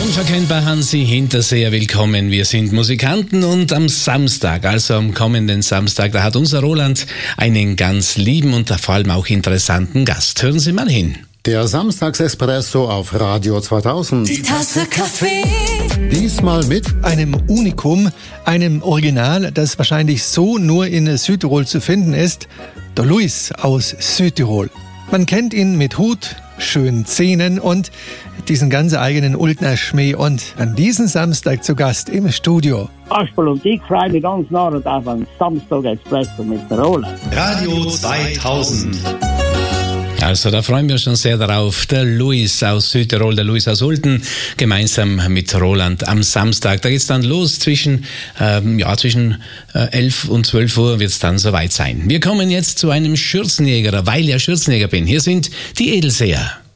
Unverkennbar Hansi Hinterseher, willkommen. Wir sind Musikanten und am Samstag, also am kommenden Samstag, da hat unser Roland einen ganz lieben und vor allem auch interessanten Gast. Hören Sie mal hin. Der Samstagsespresso auf Radio 2000. Die Tasse Kaffee. Diesmal mit einem Unikum, einem Original, das wahrscheinlich so nur in Südtirol zu finden ist, der Luis aus Südtirol. Man kennt ihn mit Hut, schönen Zähnen und diesen ganz eigenen Ultner Schmäh. Und an diesem Samstag zu Gast im Studio. Aspel und ich freue mich ganz nah auf einen Samstag-Espresso mit der Roland. Radio 2000. Also da freuen wir uns schon sehr darauf. Der Luis aus Südtirol, der Luis aus Ulten, gemeinsam mit Roland am Samstag. Da geht's dann los, zwischen 11 und 12 Uhr wird es dann soweit sein. Wir kommen jetzt zu einem Schürzenjäger, weil ich ja Schürzenjäger bin. Hier sind die Edelseher.